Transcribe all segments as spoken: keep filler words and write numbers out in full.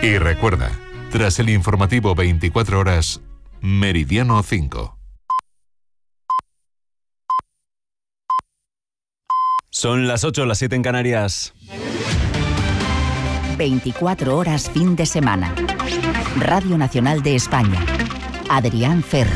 Y recuerda, tras el informativo veinticuatro horas, Meridiano cinco. Son las ocho, las siete en Canarias. veinticuatro horas fin de semana. Radio Nacional de España. Adrián Ferro.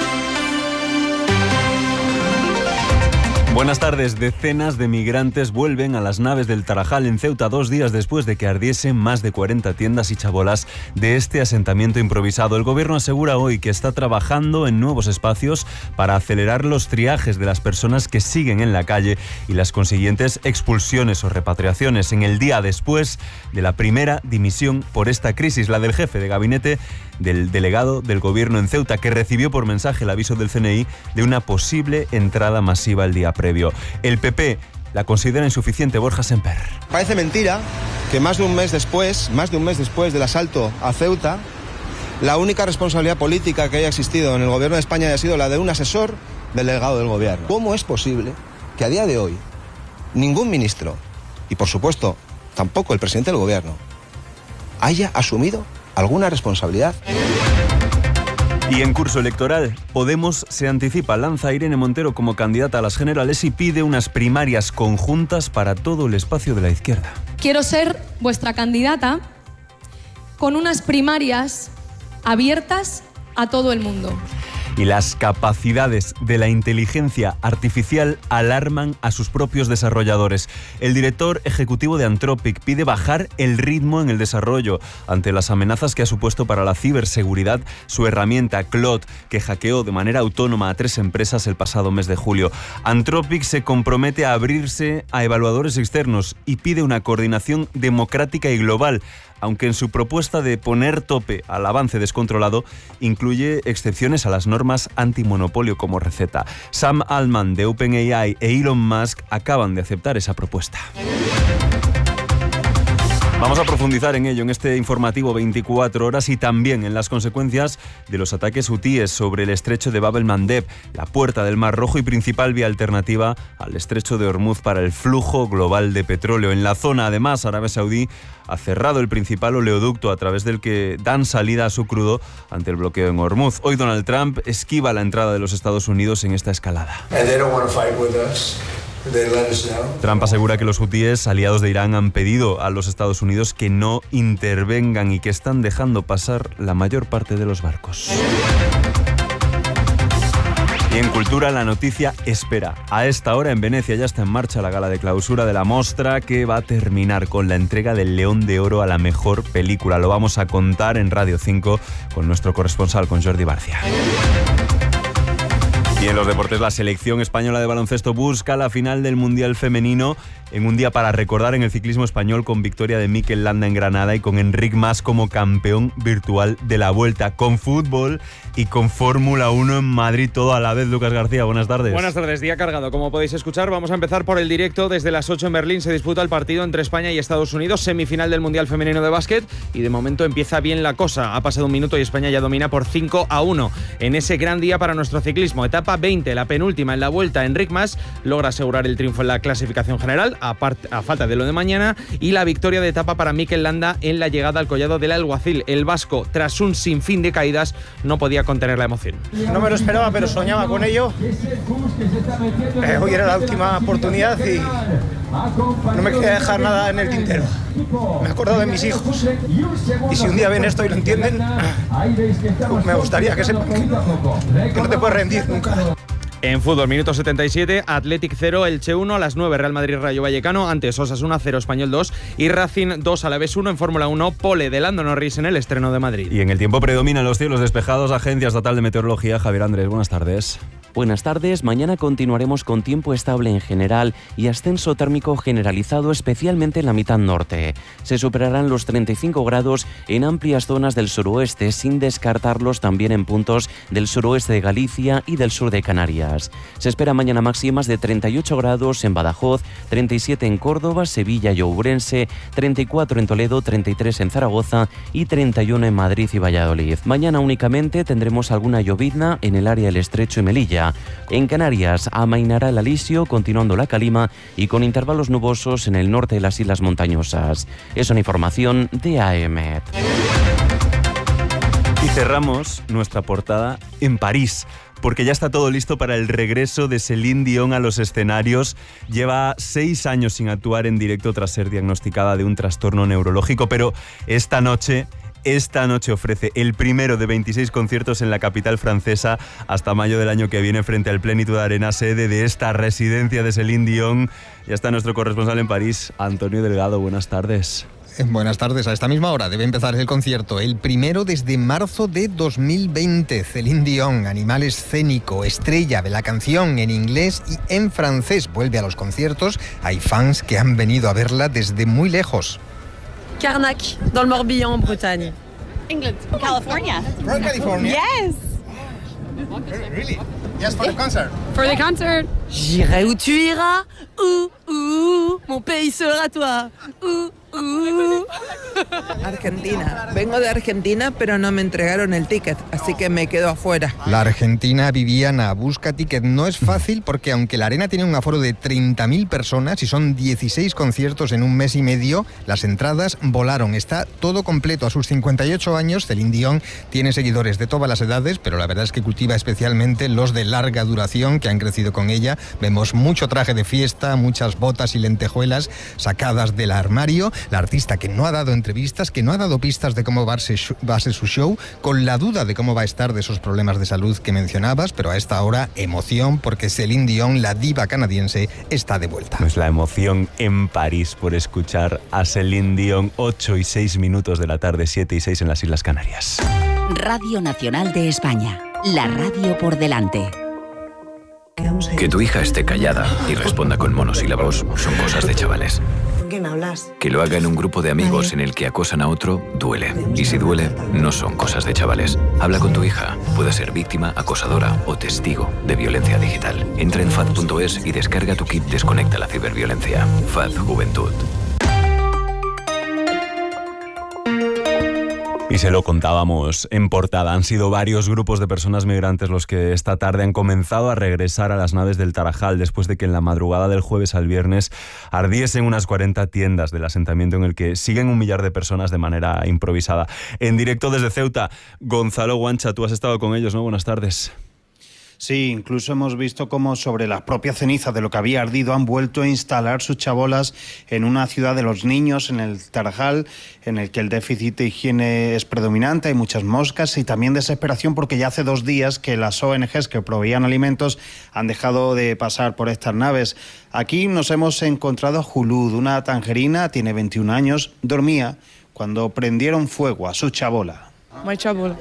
Buenas tardes. Decenas de migrantes vuelven a las naves del Tarajal en Ceuta dos días después de que ardiesen más de cuarenta tiendas y chabolas de este asentamiento improvisado. El gobierno asegura hoy que está trabajando en nuevos espacios para acelerar los triajes de las personas que siguen en la calle y las consiguientes expulsiones o repatriaciones en el día después de la primera dimisión por esta crisis, la del jefe de gabinete del delegado del gobierno en Ceuta, que recibió por mensaje el aviso del C N I de una posible entrada masiva el día previo. El P P la considera insuficiente. Borja Semper. Parece mentira que más de un mes después, más de un mes después del asalto a Ceuta, la única responsabilidad política que haya existido en el gobierno de España haya sido la de un asesor del delegado del gobierno. ¿Cómo es posible que a día de hoy ningún ministro, y por supuesto tampoco el presidente del gobierno, haya asumido alguna responsabilidad? Y en curso electoral, Podemos se anticipa, lanza a Irene Montero como candidata a las generales y pide unas primarias conjuntas para todo el espacio de la izquierda. Quiero ser vuestra candidata con unas primarias abiertas a todo el mundo. Y las capacidades de la inteligencia artificial alarman a sus propios desarrolladores. El director ejecutivo de Anthropic pide bajar el ritmo en el desarrollo ante las amenazas que ha supuesto para la ciberseguridad su herramienta Claude, que hackeó de manera autónoma a tres empresas el pasado mes de julio. Anthropic se compromete a abrirse a evaluadores externos y pide una coordinación democrática y global, aunque en su propuesta de poner tope al avance descontrolado incluye excepciones a las normas antimonopolio como receta. Sam Altman de OpenAI e Elon Musk acaban de aceptar esa propuesta. Vamos a profundizar en ello en este informativo veinticuatro horas y también en las consecuencias de los ataques hutíes sobre el estrecho de Bab el-Mandeb, la puerta del Mar Rojo y principal vía alternativa al estrecho de Hormuz para el flujo global de petróleo. En la zona, además, Arabia Saudí ha cerrado el principal oleoducto a través del que dan salida a su crudo ante el bloqueo en Hormuz. Hoy Donald Trump esquiva la entrada de los Estados Unidos en esta escalada. Trump asegura que los hutíes, aliados de Irán, han pedido a los Estados Unidos que no intervengan y que están dejando pasar la mayor parte de los barcos. Y en cultura, la noticia espera. A esta hora en Venecia ya está en marcha la gala de clausura de la Mostra, que va a terminar con la entrega del León de Oro a la mejor película. Lo vamos a contar en Radio cinco con nuestro corresponsal, con Jordi Barcia. Y en los deportes, la selección española de baloncesto busca la final del Mundial Femenino en un día para recordar en el ciclismo español, con victoria de Mikel Landa en Granada y con Enric Mas como campeón virtual de la Vuelta, con fútbol y con Fórmula uno en Madrid, todo a la vez. Lucas García, buenas tardes. Buenas tardes, día cargado. Como podéis escuchar, vamos a empezar por el directo. Desde las ocho en Berlín se disputa el partido entre España y Estados Unidos, semifinal del Mundial Femenino de Básquet, y de momento empieza bien la cosa. Ha pasado un minuto y España ya domina por cinco a uno en ese gran día para nuestro ciclismo. Etapa veinte, la penúltima en la Vuelta. Enric Mas logra asegurar el triunfo en la clasificación general, a, part- a falta de lo de mañana, y la victoria de etapa para Mikel Landa en la llegada al collado del Alguacil. El vasco, tras un sinfín de caídas, no podía contener la emoción. No me lo esperaba, pero soñaba con ello. Eh, hoy era la última oportunidad y no me quería dejar nada en el tintero. Me he acordado de mis hijos y si un día ven esto y lo entienden, me gustaría que sepan que no, que no te puedes rendir nunca. En fútbol, minuto setenta y siete, Athletic cero, Elche uno, a las nueve Real Madrid Rayo Vallecano, antes Osasuna cero, Español dos y Racing dos, Alavés uno. En Fórmula uno, pole de Lando Norris en el estreno de Madrid. Y en el tiempo predominan los cielos despejados. Agencia Estatal de Meteorología, Javier Andrés, buenas tardes. Buenas tardes. Mañana continuaremos con tiempo estable en general y ascenso térmico generalizado, especialmente en la mitad norte. Se superarán los treinta y cinco grados en amplias zonas del suroeste, sin descartarlos también en puntos del suroeste de Galicia y del sur de Canarias. Se espera mañana máximas de treinta y ocho grados en Badajoz, treinta y siete en Córdoba, Sevilla y Ourense, treinta y cuatro en Toledo, treinta y tres en Zaragoza y treinta y uno en Madrid y Valladolid. Mañana únicamente tendremos alguna llovizna en el área del Estrecho y Melilla. mediodía. En Canarias amainará el alisio, continuando la calima y con intervalos nubosos en el norte de las islas montañosas. Es una información de A M. Y cerramos nuestra portada en París, porque ya está todo listo para el regreso de Céline Dion a los escenarios. Lleva seis años sin actuar en directo tras ser diagnosticada de un trastorno neurológico, pero esta noche... Esta noche ofrece el primero de veintiséis conciertos en la capital francesa hasta mayo del año que viene frente al Plénitude Arena, sede de esta residencia de Céline Dion. Ya está nuestro corresponsal en París, Antonio Delgado. Buenas tardes. Buenas tardes. A esta misma hora debe empezar el concierto, el primero desde marzo de dos mil veinte. Céline Dion, animal escénico, estrella de la canción en inglés y en francés, vuelve a los conciertos. Hay fans que han venido a verla desde muy lejos. Carnac, dans le Morbihan, en Bretagne. England. California. From California? Yes. Really? Yes, for the concert. For the concert. J'irai où tu iras, où, où, mon pays sera toi, où, où. Argentina. Vengo de Argentina, pero no me entregaron el ticket, así que me quedo afuera. La argentina Viviana busca ticket. No es fácil porque aunque la arena tiene un aforo de treinta mil personas y son dieciséis conciertos en un mes y medio, las entradas volaron. Está todo completo. A sus cincuenta y ocho años, Céline Dion tiene seguidores de todas las edades, pero la verdad es que cultiva especialmente los de larga duración que han crecido con ella. Vemos mucho traje de fiesta, muchas botas y lentejuelas sacadas del armario. La artista que no ha dado entrevistas, que no ha dado pistas de cómo va a ser su show, con la duda de cómo va a estar de esos problemas de salud que mencionabas, pero a esta hora emoción porque Céline Dion, la diva canadiense, está de vuelta. Pues la emoción en París por escuchar a Céline Dion. Ocho y seis minutos de la tarde, siete y seis en las Islas Canarias. Radio Nacional de España, la radio por delante. Que tu hija esté callada y responda con monosílabos son cosas de chavales. ¿Con quién hablas? Que lo haga en un grupo de amigos en el que acosan a otro, duele. Y si duele, no son cosas de chavales. Habla con tu hija. Puede ser víctima, acosadora o testigo de violencia digital. Entra en F A D punto es y descarga tu kit Desconecta la ciberviolencia. F A D Juventud. Y se lo contábamos en portada. Han sido varios grupos de personas migrantes los que esta tarde han comenzado a regresar a las naves del Tarajal después de que en la madrugada del jueves al viernes ardiesen unas cuarenta tiendas del asentamiento en el que siguen un millar de personas de manera improvisada. En directo desde Ceuta, Gonzalo Guancha, tú has estado con ellos, ¿no? Buenas tardes. Sí, incluso hemos visto cómo sobre la propia ceniza de lo que había ardido han vuelto a instalar sus chabolas en una ciudad de los niños, en el Tarajal, en el que el déficit de higiene es predominante, hay muchas moscas y también desesperación porque ya hace dos días que las O N Ges que proveían alimentos han dejado de pasar por estas naves. Aquí nos hemos encontrado a Julud, una tangerina, tiene veintiún años, dormía cuando prendieron fuego a su chabola. My chabola.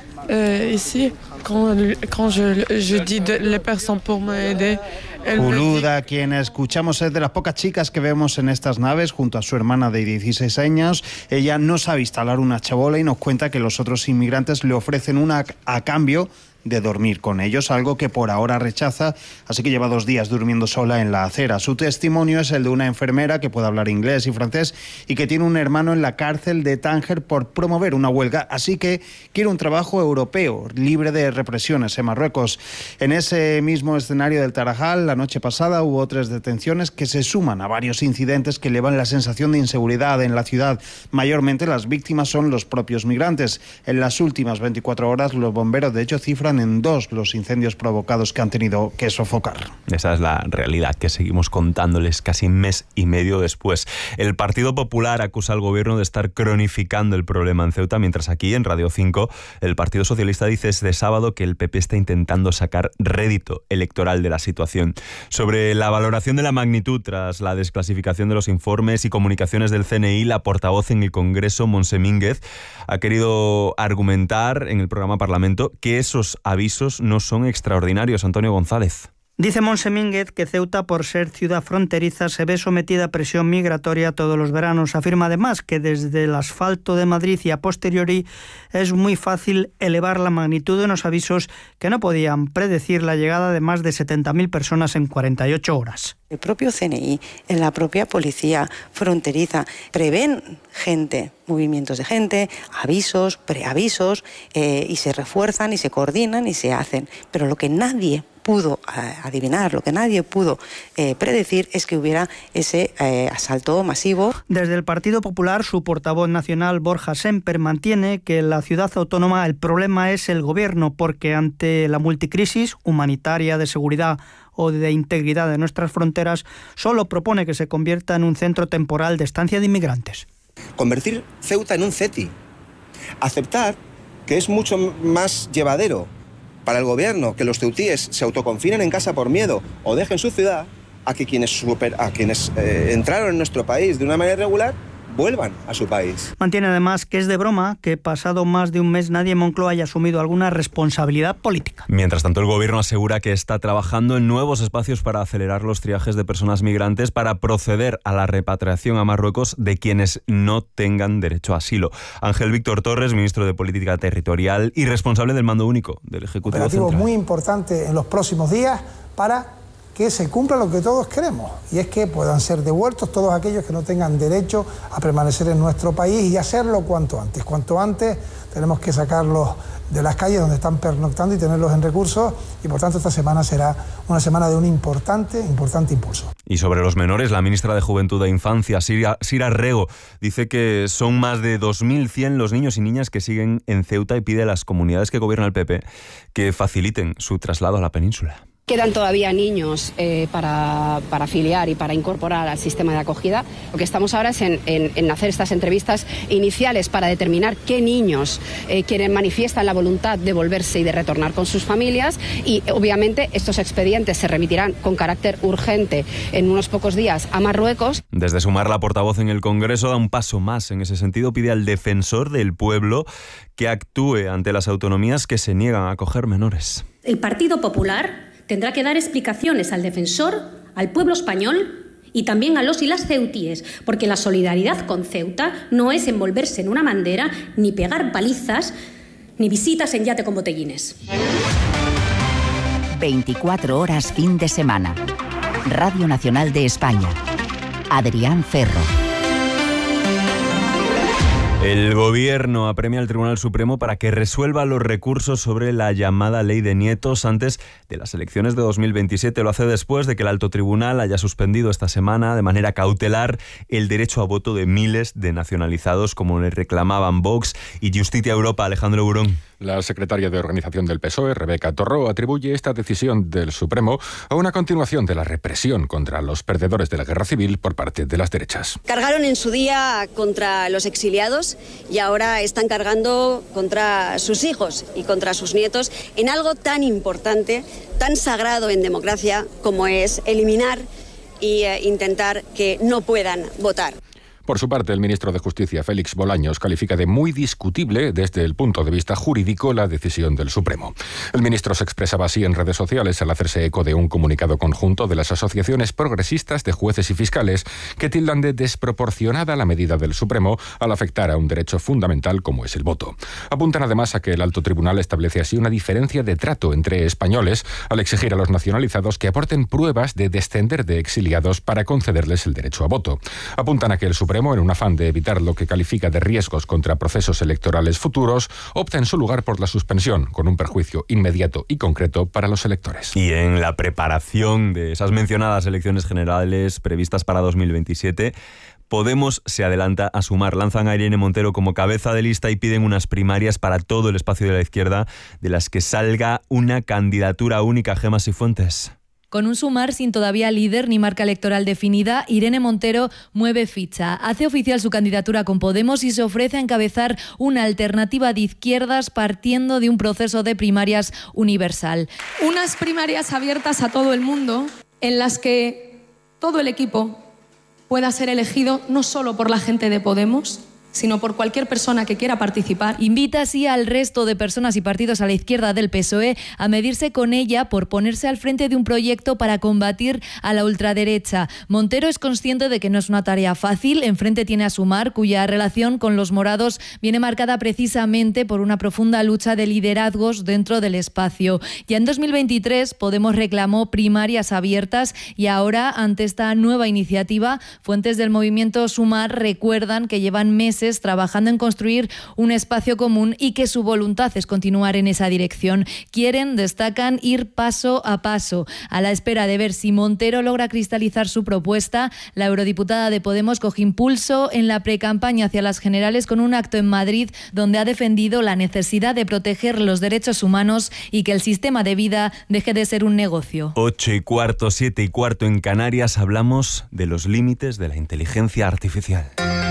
Euh, ici, quand, quand je, je dis de, les personnes pour m'aider. Julud, a quien escuchamos, es de las pocas chicas que vemos en estas naves junto a su hermana de dieciséis años. Ella no sabe instalar una chabola y nos cuenta que los otros inmigrantes le ofrecen una a cambio de dormir con ellos, algo que por ahora rechaza, así que lleva dos días durmiendo sola en la acera. Su testimonio es el de una enfermera que puede hablar inglés y francés y que tiene un hermano en la cárcel de Tánger por promover una huelga, así que quiere un trabajo europeo, libre de represiones en Marruecos. En ese mismo escenario del Tarajal, la noche pasada hubo tres detenciones que se suman a varios incidentes que elevan la sensación de inseguridad en la ciudad. Mayormente las víctimas son los propios migrantes. En las últimas veinticuatro horas los bomberos de hecho cifran en dos los incendios provocados que han tenido que sofocar. Esa es la realidad que seguimos contándoles casi mes y medio después. El Partido Popular acusa al gobierno de estar cronificando el problema en Ceuta, mientras aquí en Radio cinco el Partido Socialista dice este sábado que el P P está intentando sacar rédito electoral de la situación. Sobre la valoración de la magnitud tras la desclasificación de los informes y comunicaciones del C N I, la portavoz en el Congreso, Montse Mínguez, ha querido argumentar en el programa Parlamento que esos avisos no son extraordinarios. Antonio González. Dice Montse Mínguez que Ceuta, por ser ciudad fronteriza, se ve sometida a presión migratoria todos los veranos. Afirma además que desde el asfalto de Madrid y a posteriori es muy fácil elevar la magnitud de unos avisos que no podían predecir la llegada de más de setenta mil personas en cuarenta y ocho horas. El propio C N I, en la propia policía fronteriza, prevén gente, movimientos de gente, avisos, preavisos, eh, y se refuerzan y se coordinan y se hacen. Pero lo que nadie pudo eh, adivinar, lo que nadie pudo eh, predecir, es que hubiera ese eh, asalto masivo. Desde el Partido Popular, su portavoz nacional, Borja Semper, mantiene que en la ciudad autónoma el problema es el gobierno, porque ante la multicrisis humanitaria, de seguridad o de integridad de nuestras fronteras, solo propone que se convierta en un centro temporal de estancia de inmigrantes. Convertir Ceuta en un CETI. Aceptar que es mucho más llevadero para el gobierno que los ceutíes se autoconfinen en casa por miedo o dejen su ciudad, a que quienes, super, a quienes eh, entraron en nuestro país de una manera irregular vuelvan a su país. Mantiene además que es de broma que pasado más de un mes nadie en Moncloa haya asumido alguna responsabilidad política. Mientras tanto, el gobierno asegura que está trabajando en nuevos espacios para acelerar los triajes de personas migrantes para proceder a la repatriación a Marruecos de quienes no tengan derecho a asilo. Ángel Víctor Torres, ministro de Política Territorial y responsable del mando único del Ejecutivo Operativo Central. Muy importante en los próximos días para que se cumpla lo que todos queremos, y es que puedan ser devueltos todos aquellos que no tengan derecho a permanecer en nuestro país, y hacerlo cuanto antes. Cuanto antes tenemos que sacarlos de las calles donde están pernoctando y tenerlos en recursos, y por tanto esta semana será una semana de un importante, importante impulso. Y sobre los menores, la ministra de Juventud e Infancia, Sira, Sira Rego, dice que son más de dos mil cien los niños y niñas que siguen en Ceuta y pide a las comunidades que gobierna el P P que faciliten su traslado a la península. Quedan todavía niños eh, para, para afiliar y para incorporar al sistema de acogida. Lo que estamos ahora es en, en, en hacer estas entrevistas iniciales para determinar qué niños eh, quieren, manifiestan la voluntad de volverse y de retornar con sus familias, y obviamente estos expedientes se remitirán con carácter urgente en unos pocos días a Marruecos. Desde Sumar, la portavoz en el Congreso da un paso más en ese sentido. Pide al defensor del pueblo que actúe ante las autonomías que se niegan a acoger menores. El Partido Popular tendrá que dar explicaciones al defensor, al pueblo español y también a los y las ceutíes, porque la solidaridad con Ceuta no es envolverse en una bandera, ni pegar palizas, ni visitas en yate con botellines. veinticuatro horas fin de semana. Radio Nacional de España. Adrián Ferro. El Gobierno apremia al Tribunal Supremo para que resuelva los recursos sobre la llamada Ley de Nietos antes de las elecciones de dos mil veintisiete. Lo hace después de que el Alto Tribunal haya suspendido esta semana de manera cautelar el derecho a voto de miles de nacionalizados, como le reclamaban Vox y Justicia Europa. Alejandro Burón. La secretaria de Organización del P S O E, Rebeca Torró, atribuye esta decisión del Supremo a una continuación de la represión contra los perdedores de la guerra civil por parte de las derechas. Cargaron en su día contra los exiliados y ahora están cargando contra sus hijos y contra sus nietos en algo tan importante, tan sagrado en democracia como es eliminar e eh, intentar que no puedan votar. Por su parte, el ministro de Justicia, Félix Bolaños, califica de muy discutible desde el punto de vista jurídico la decisión del Supremo. El ministro se expresaba así en redes sociales al hacerse eco de un comunicado conjunto de las asociaciones progresistas de jueces y fiscales que tildan de desproporcionada la medida del Supremo al afectar a un derecho fundamental como es el voto. Apuntan además a que el Alto Tribunal establece así una diferencia de trato entre españoles al exigir a los nacionalizados que aporten pruebas de descender de exiliados para concederles el derecho a voto. Apuntan a que el Supremo, en un afán de evitar lo que califica de riesgos contra procesos electorales futuros, opta en su lugar por la suspensión, con un perjuicio inmediato y concreto para los electores. Y en la preparación de esas mencionadas elecciones generales previstas para dos mil veintisiete, Podemos se adelanta a Sumar. Lanzan a Irene Montero como cabeza de lista y piden unas primarias para todo el espacio de la izquierda, de las que salga una candidatura única. Gemma Sifuentes. Con un Sumar sin todavía líder ni marca electoral definida, Irene Montero mueve ficha. Hace oficial su candidatura con Podemos y se ofrece a encabezar una alternativa de izquierdas partiendo de un proceso de primarias universal. Unas primarias abiertas a todo el mundo en las que todo el equipo pueda ser elegido no solo por la gente de Podemos, sino por cualquier persona que quiera participar. Invita así al resto de personas y partidos a la izquierda del P S O E a medirse con ella por ponerse al frente de un proyecto para combatir a la ultraderecha. Montero es consciente de que no es una tarea fácil. Enfrente tiene a Sumar, cuya relación con los morados viene marcada precisamente por una profunda lucha de liderazgos dentro del espacio. Ya en dos mil veintitrés Podemos reclamó primarias abiertas y ahora, ante esta nueva iniciativa, fuentes del movimiento Sumar recuerdan que llevan meses meses trabajando en construir un espacio común y que su voluntad es continuar en esa dirección. Quieren, destacan, ir paso a paso. A la espera de ver si Montero logra cristalizar su propuesta, la eurodiputada de Podemos coge impulso en la precampaña hacia las generales con un acto en Madrid donde ha defendido la necesidad de proteger los derechos humanos y que el sistema de vida deje de ser un negocio. Ocho y cuarto, siete y cuarto en Canarias, hablamos de los límites de la inteligencia artificial.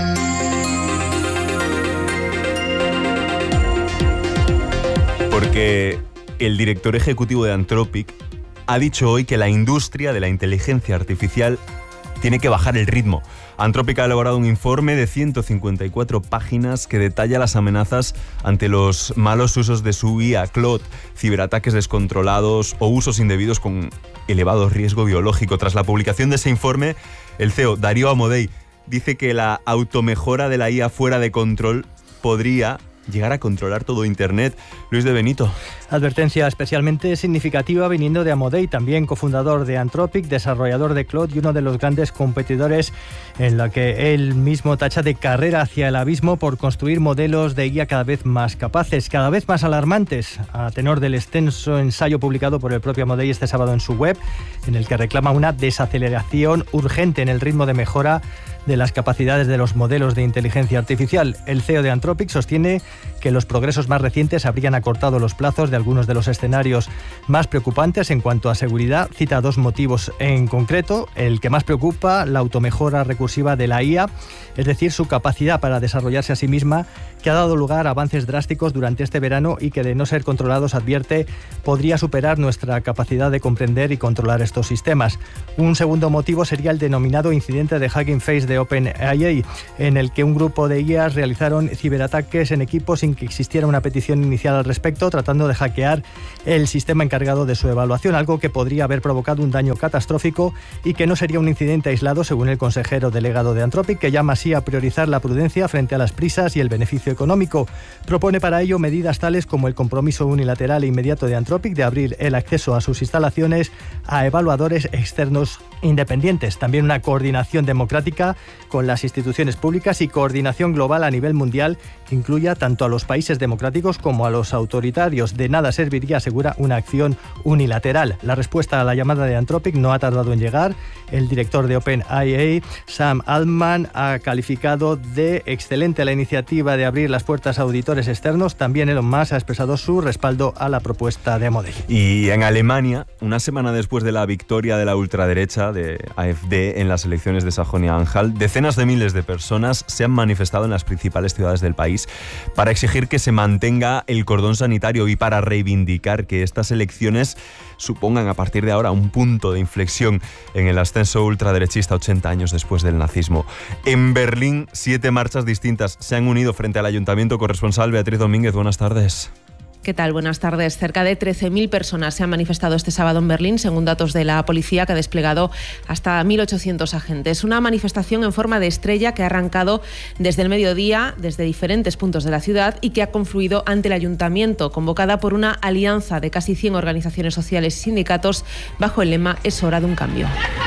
Porque el director ejecutivo de Anthropic ha dicho hoy que la industria de la inteligencia artificial tiene que bajar el ritmo. Anthropic ha elaborado un informe de ciento cincuenta y cuatro páginas que detalla las amenazas ante los malos usos de su I A Claude, ciberataques descontrolados o usos indebidos con elevado riesgo biológico. Tras la publicación de ese informe, el C E O, Darío Amodei, dice que la automejora de la I A fuera de control podría llegar a controlar todo Internet. Luis de Benito. Advertencia especialmente significativa viniendo de Amodei, también cofundador de Anthropic, desarrollador de Claude y uno de los grandes competidores en la que él mismo tacha de carrera hacia el abismo por construir modelos de I A cada vez más capaces, cada vez más alarmantes, a tenor del extenso ensayo publicado por el propio Amodei este sábado en su web, en el que reclama una desaceleración urgente en el ritmo de mejora de las capacidades de los modelos de inteligencia artificial. El C E O de Anthropic sostiene que los progresos más recientes habrían acortado los plazos de algunos de los escenarios más preocupantes en cuanto a seguridad. Cita dos motivos en concreto. El que más preocupa, la automejora recursiva de la I A, es decir, su capacidad para desarrollarse a sí misma, que ha dado lugar a avances drásticos durante este verano y que, de no ser controlados, advierte, podría superar nuestra capacidad de comprender y controlar estos sistemas. Un segundo motivo sería el denominado incidente de Hugging Face de OpenAI, en el que un grupo de I As realizaron ciberataques en equipo sin que existiera una petición inicial al respecto, tratando de hackear el sistema encargado de su evaluación, algo que podría haber provocado un daño catastrófico y que no sería un incidente aislado, según el consejero delegado de Anthropic, que llama así a priorizar la prudencia frente a las prisas y el beneficio económico. Propone para ello medidas tales como el compromiso unilateral e inmediato de Anthropic de abrir el acceso a sus instalaciones a evaluadores externos independientes, también una coordinación democrática con las instituciones públicas y coordinación global a nivel mundial que incluya tanto a los países democráticos como a los autoritarios. De nada serviría, asegura, una acción unilateral. La respuesta a la llamada de Anthropic no ha tardado en llegar. El director de OpenAI, Sam Altman, ha calificado de excelente la iniciativa de abrir las puertas a auditores externos. También Elon Musk ha expresado su respaldo a la propuesta de Amodei. Y en Alemania, una semana después de la victoria de la ultraderecha de AfD en las elecciones de Sajonia-Anhalt, decenas de miles de personas se han manifestado en las principales ciudades del país para exigir que se mantenga el cordón sanitario y para reivindicar que estas elecciones supongan a partir de ahora un punto de inflexión en el ascenso ultraderechista ochenta años después del nazismo. En Berlín, siete marchas distintas se han unido frente al ayuntamiento. Corresponsal Beatriz Domínguez, buenas tardes. ¿Qué tal? Buenas tardes. Cerca de trece mil personas se han manifestado este sábado en Berlín, según datos de la policía, que ha desplegado hasta mil ochocientos agentes. Una manifestación en forma de estrella que ha arrancado desde el mediodía, desde diferentes puntos de la ciudad, y que ha confluido ante el ayuntamiento, convocada por una alianza de casi cien organizaciones sociales y sindicatos bajo el lema "Es hora de un cambio".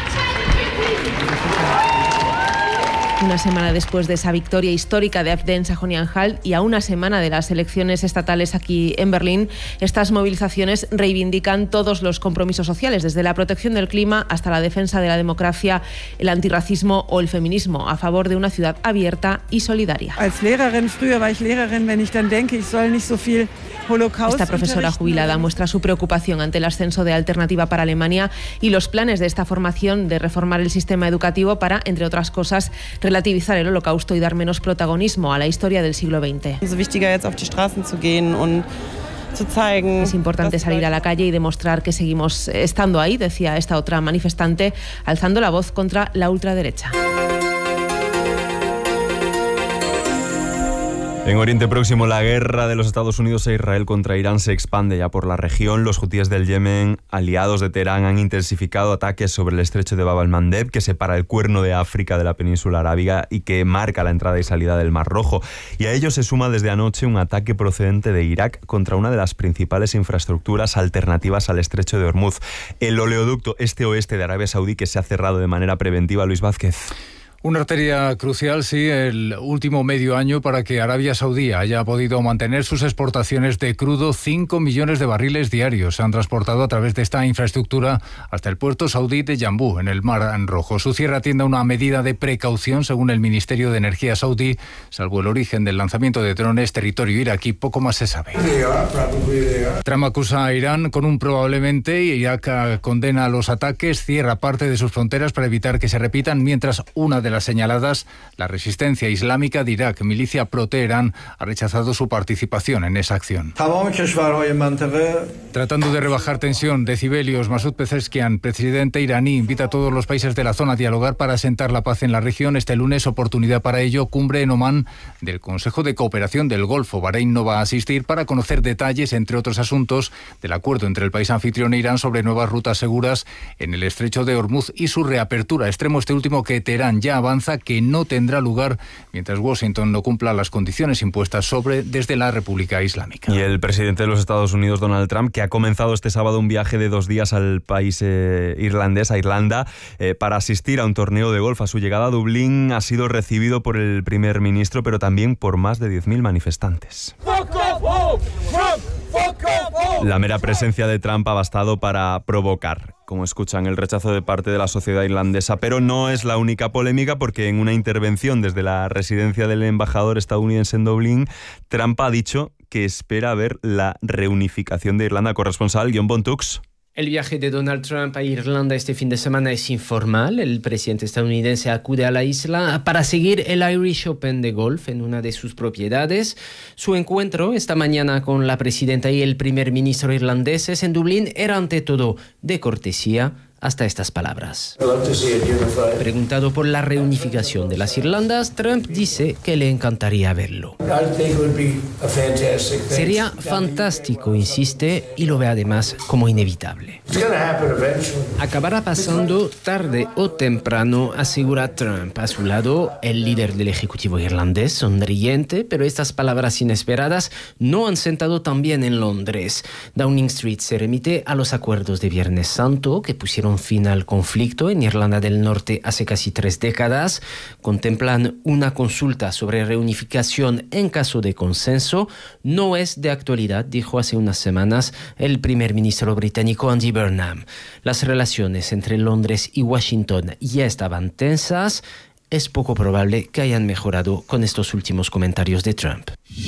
Una semana después de esa victoria histórica de AfD en Sajonia-Anhalt y a una semana de las elecciones estatales aquí en Berlín, estas movilizaciones reivindican todos los compromisos sociales, desde la protección del clima hasta la defensa de la democracia, el antirracismo o el feminismo, a favor de una ciudad abierta y solidaria. Esta profesora jubilada muestra su preocupación ante el ascenso de Alternativa para Alemania y los planes de esta formación de reformar el sistema educativo para, entre otras cosas, relativizar el Holocausto y dar menos protagonismo a la historia del siglo veinte. Es importante salir a la calle y demostrar que seguimos estando ahí, decía esta otra manifestante, alzando la voz contra la ultraderecha. En Oriente Próximo, la guerra de los Estados Unidos e Israel contra Irán se expande ya por la región. Los hutíes del Yemen, aliados de Teherán, han intensificado ataques sobre el estrecho de Bab el-Mandeb, que separa el Cuerno de África de la península arábiga y que marca la entrada y salida del Mar Rojo. Y a ello se suma desde anoche un ataque procedente de Irak contra una de las principales infraestructuras alternativas al estrecho de Hormuz, el oleoducto este-oeste de Arabia Saudí, que se ha cerrado de manera preventiva. Luis Vázquez. Una arteria crucial, sí, el último medio año para que Arabia Saudí haya podido mantener sus exportaciones de crudo. Cinco millones de barriles diarios se han transportado a través de esta infraestructura hasta el puerto saudí de Yambú, en el Mar Rojo. Su cierre atiende a una medida de precaución, según el Ministerio de Energía saudí. Salvo el origen del lanzamiento de drones, territorio iraquí, poco más se sabe. Trump acusa a Irán con un probablemente, y Irak condena los ataques, cierra parte de sus fronteras para evitar que se repitan, mientras una de las señaladas, la resistencia islámica de Irak, milicia pro-Teherán, ha rechazado su participación en esa acción. Tratando de rebajar tensión, decibelios, Masoud Pezeshkian, presidente iraní, invita a todos los países de la zona a dialogar para asentar la paz en la región. Este lunes, oportunidad para ello, cumbre en Omán del Consejo de Cooperación del Golfo. Bahrein no va a asistir para conocer detalles, entre otros asuntos, del acuerdo entre el país anfitrión e Irán sobre nuevas rutas seguras en el estrecho de Hormuz y su reapertura. Extremo este último que Teherán ya avanza que no tendrá lugar mientras Washington no cumpla las condiciones impuestas sobre desde la República Islámica. Y el presidente de los Estados Unidos, Donald Trump, que ha comenzado este sábado un viaje de dos días al país eh, irlandés, a Irlanda, eh, para asistir a un torneo de golf. A su llegada a Dublín ha sido recibido por el primer ministro, pero también por más de diez mil manifestantes. La mera presencia de Trump ha bastado para provocar, como escuchan, el rechazo de parte de la sociedad irlandesa. Pero no es la única polémica, porque en una intervención desde la residencia del embajador estadounidense en Dublín, Trump ha dicho que espera ver la reunificación de Irlanda. Corresponsal, Guión Bontux. El viaje de Donald Trump a Irlanda este fin de semana es informal. El presidente estadounidense acude a la isla para seguir el Irish Open de golf en una de sus propiedades. Su encuentro esta mañana con la presidenta y el primer ministro irlandeses en Dublín era ante todo de cortesía, hasta estas palabras. Preguntado por la reunificación de las Irlandas, Trump dice que le encantaría verlo. Sería fantástico, insiste, y lo ve además como inevitable. Acabará pasando tarde o temprano, asegura Trump. A su lado, el líder del Ejecutivo irlandés, sonriente, pero estas palabras inesperadas no han sentado tan bien en Londres. Downing Street se remite a los acuerdos de Viernes Santo que pusieron fin al conflicto en Irlanda del Norte hace casi tres décadas. Contemplan una consulta sobre reunificación en caso de consenso. No es de actualidad, dijo hace unas semanas el primer ministro británico Andy Burnham. Las relaciones entre Londres y Washington ya estaban tensas. Es poco probable que hayan mejorado con estos últimos comentarios de Trump.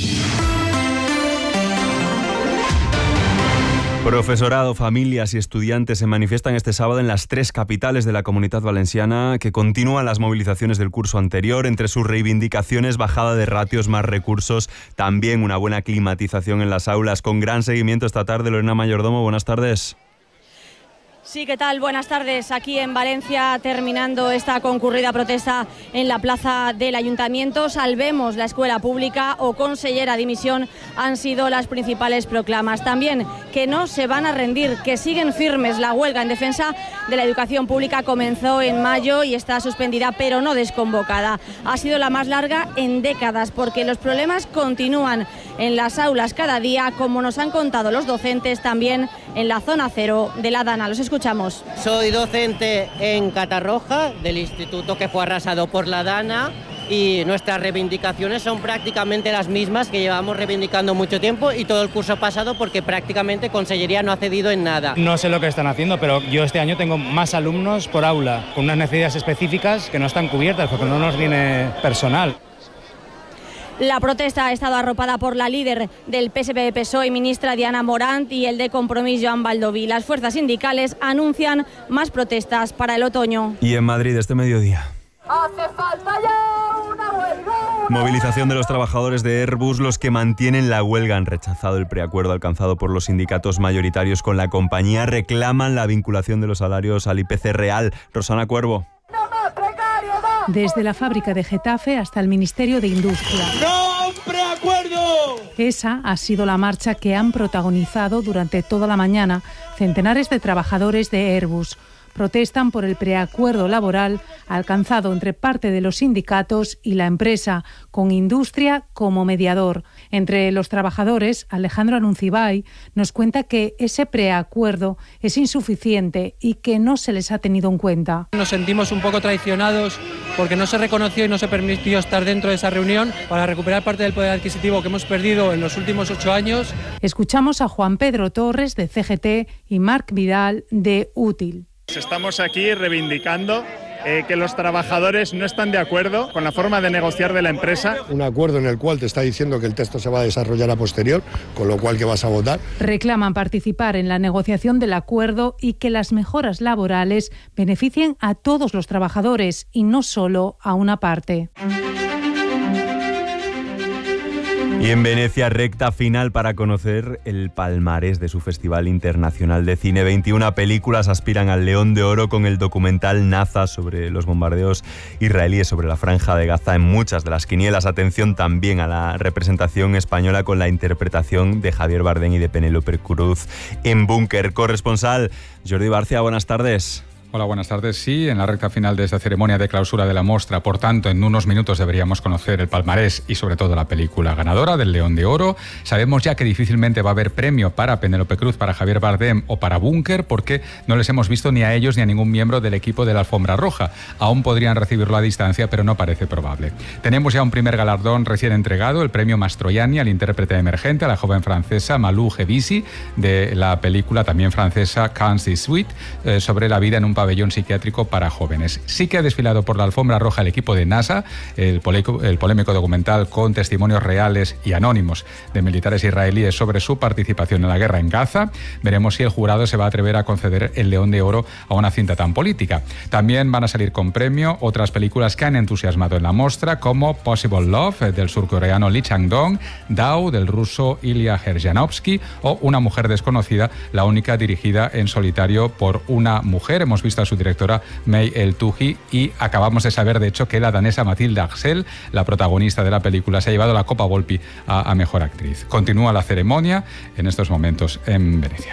Profesorado, familias y estudiantes se manifiestan este sábado en las tres capitales de la Comunidad Valenciana, que continúan las movilizaciones del curso anterior. Entre sus reivindicaciones, bajada de ratios, más recursos, también una buena climatización en las aulas. Con gran seguimiento esta tarde, Lorena Mayordomo, buenas tardes. Sí, ¿qué tal? Buenas tardes. Aquí en Valencia, terminando esta concurrida protesta en la plaza del Ayuntamiento. Salvemos la escuela pública o consellera dimisión han sido las principales proclamas. También que no se van a rendir, que siguen firmes. La huelga en defensa de la educación pública comenzó en mayo y está suspendida, pero no desconvocada. Ha sido la más larga en décadas, porque los problemas continúan en las aulas cada día, como nos han contado los docentes, también en la zona cero de la Dana. Los escuchamos. Soy docente en Catarroja, del instituto que fue arrasado por la Dana, y nuestras reivindicaciones son prácticamente las mismas que llevamos reivindicando mucho tiempo y todo el curso pasado, porque prácticamente Consellería no ha cedido en nada. No sé lo que están haciendo, pero yo este año tengo más alumnos por aula, con unas necesidades específicas que no están cubiertas porque no nos viene personal. La protesta ha estado arropada por la líder del P S P P S O E y ministra Diana Morant y el de Compromís Joan Baldoví. Las fuerzas sindicales anuncian más protestas para el otoño. Y en Madrid este mediodía. ¡Hace falta ya una huelga! Movilización de los trabajadores de Airbus. Los que mantienen la huelga han rechazado el preacuerdo alcanzado por los sindicatos mayoritarios con la compañía. Reclaman la vinculación de los salarios al I P C real. Rosana Cuervo. Desde la fábrica de Getafe hasta el Ministerio de Industria. ¡No preacuerdo! Esa ha sido la marcha que han protagonizado durante toda la mañana centenares de trabajadores de Airbus. protestan por el preacuerdo laboral alcanzado entre parte de los sindicatos y la empresa, con Industria como mediador. Entre los trabajadores, Alejandro Anuncibay nos cuenta que ese preacuerdo es insuficiente y que no se les ha tenido en cuenta. Nos sentimos un poco traicionados porque no se reconoció y no se permitió estar dentro de esa reunión para recuperar parte del poder adquisitivo que hemos perdido en los últimos ocho años. Escuchamos a Juan Pedro Torres de C G T y Marc Vidal de Útil. Estamos aquí reivindicando eh, que los trabajadores no están de acuerdo con la forma de negociar de la empresa. Un acuerdo en el cual te está diciendo que el texto se va a desarrollar a posterior, con lo cual que vas a votar. Reclaman participar en la negociación del acuerdo y que las mejoras laborales beneficien a todos los trabajadores y no solo a una parte. Y en Venecia, recta final para conocer el palmarés de su Festival Internacional de Cine. veintiuna películas aspiran al León de Oro con el documental Naza sobre los bombardeos israelíes sobre la Franja de Gaza en muchas de las quinielas. Atención también a la representación española con la interpretación de Javier Bardem y de Penélope Cruz en Búnker. Corresponsal Jordi Barcia, buenas tardes. Hola, buenas tardes. Sí, en la recta final de esta ceremonia de clausura de la mostra, por tanto, en unos minutos deberíamos conocer el palmarés y sobre todo la película ganadora del León de Oro. Sabemos ya que difícilmente va a haber premio para Penélope Cruz, para Javier Bardem o para Búnker, porque no les hemos visto ni a ellos ni a ningún miembro del equipo de la Alfombra Roja. Aún podrían recibirlo a distancia, pero no parece probable. Tenemos ya un primer galardón recién entregado, el premio Mastroianni al intérprete emergente, a la joven francesa Malou Gebisi, de la película también francesa Cannes dix-huit, eh, sobre la vida en un pabellón psiquiátrico para jóvenes. Sí que ha desfilado por la Alfombra Roja el equipo de NASA, el, polémico, el polémico documental con testimonios reales y anónimos de militares israelíes sobre su participación en la guerra en Gaza. Veremos si el jurado se va a atrever a conceder el León de Oro a una cinta tan política. También van a salir con premio otras películas que han entusiasmado en la mostra, como Possible Love, del surcoreano Lee Chang-dong, Dao, del ruso Ilya Herjanovsky, o Una mujer desconocida, la única dirigida en solitario por una mujer. Hemos visto a su directora May El-Touhi y acabamos de saber, de hecho, que la danesa Mathilde Axel, la protagonista de la película, se ha llevado la Copa Volpi a, a Mejor Actriz. Continúa la ceremonia en estos momentos en Venecia.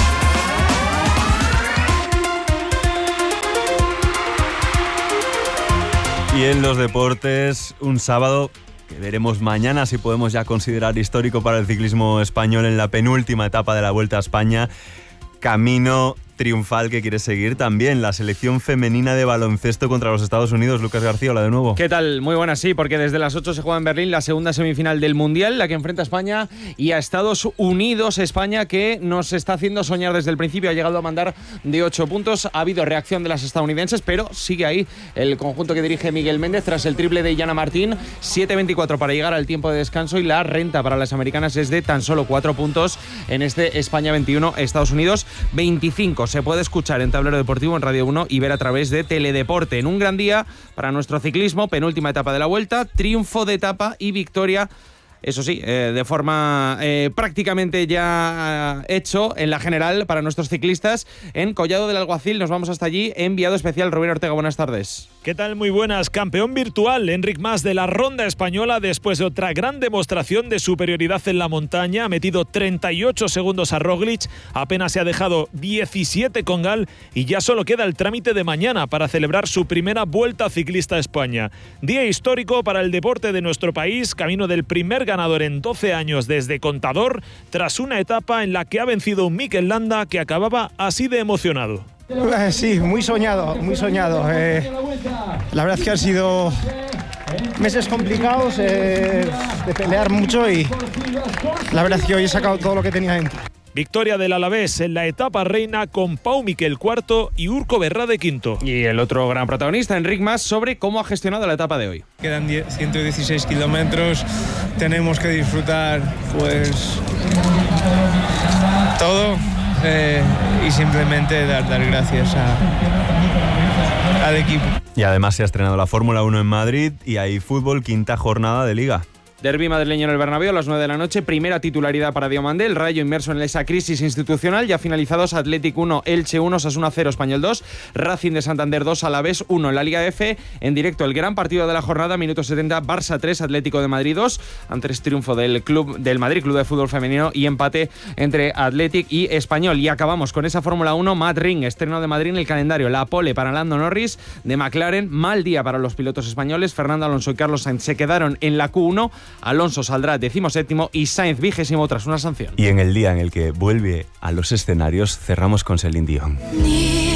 Y en los deportes, un sábado que veremos mañana si podemos ya considerar histórico para el ciclismo español en la penúltima etapa de la Vuelta a España. Camino triunfal que quiere seguir también la selección femenina de baloncesto contra los Estados Unidos. Lucas García, hola de nuevo. ¿Qué tal? Muy buenas, sí, porque desde las ocho se juega en Berlín la segunda semifinal del Mundial, la que enfrenta a España y a Estados Unidos. España, que nos está haciendo soñar desde el principio, ha llegado a mandar de ocho puntos. Ha habido reacción de las estadounidenses, pero sigue ahí el conjunto que dirige Miguel Méndez tras el triple de Iyana Martín. siete veinticuatro para llegar al tiempo de descanso y la renta para las americanas es de tan solo cuatro puntos en este España veintiuno, Estados Unidos veinticinco. Se puede escuchar en Tablero Deportivo, en Radio uno y ver a través de Teledeporte. En un gran día para nuestro ciclismo, penúltima etapa de la Vuelta, triunfo de etapa y victoria, eso sí, eh, de forma eh, prácticamente ya eh, hecho en la general para nuestros ciclistas en Collado del Alguacil. Nos vamos hasta allí. Enviado especial Rubén Ortega, buenas tardes. ¿Qué tal? Muy buenas. Campeón virtual Enric Mas de la ronda española después de otra gran demostración de superioridad en la montaña. Ha metido treinta y ocho segundos a Roglic, apenas se ha dejado diecisiete con Gal y ya solo queda el trámite de mañana para celebrar su primera Vuelta Ciclista a España. Día histórico para el deporte de nuestro país, camino del primer ganador en doce años desde Contador, tras una etapa en la que ha vencido un Mikel Landa que acababa así de emocionado. Sí, muy soñado, muy soñado. Eh, la verdad es que han sido meses complicados, eh, de pelear mucho y la verdad es que hoy he sacado todo lo que tenía dentro. Victoria del Alavés en la etapa reina con Pau Miquel cuarto y Urco Berrade quinto. Y el otro gran protagonista, Enric Mas, sobre cómo ha gestionado la etapa de hoy. Quedan ciento dieciséis kilómetros, tenemos que disfrutar pues todo eh, y simplemente dar, dar gracias a, al equipo. Y además se ha estrenado la Fórmula uno en Madrid y hay fútbol, quinta jornada de Liga. Derbi madrileño en el Bernabéu a las nueve de la noche, primera titularidad para Diomande, el Rayo inmerso en esa crisis institucional, ya finalizados Athletic uno, Elche uno, Osasuna cero, Español dos, Racing de Santander dos, Alavés uno. En la Liga F, en directo el gran partido de la jornada, minuto setenta, Barça tres, Atlético de Madrid dos, antes triunfo del club del Madrid Club de Fútbol Femenino y empate entre Athletic y Español. Y acabamos con esa Fórmula uno, Mad Ring, estreno de Madrid en el calendario, la pole para Lando Norris de McLaren, mal día para los pilotos españoles, Fernando Alonso y Carlos Sainz se quedaron en la Q uno, Alonso saldrá decimoséptimo y Sainz vigésimo tras una sanción. Y en el día en el que vuelve a los escenarios, cerramos con Celine Dion.